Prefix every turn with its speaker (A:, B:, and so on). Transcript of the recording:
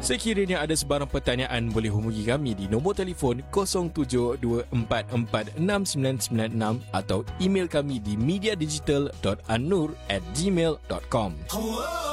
A: Sekiranya ada sebarang pertanyaan, boleh hubungi kami di nombor telefon 0724469996 atau email kami di mediadigital.annur@gmail.com.